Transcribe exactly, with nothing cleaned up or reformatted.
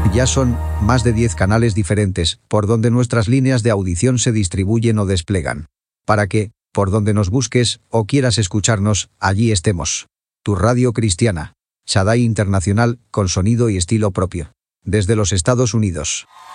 Ya son más de diez canales diferentes por donde nuestras líneas de audición se distribuyen o desplegan. Para que, por donde nos busques o quieras escucharnos, allí estemos. Tu radio cristiana. Shaddai Internacional, con sonido y estilo propio. Desde los Estados Unidos.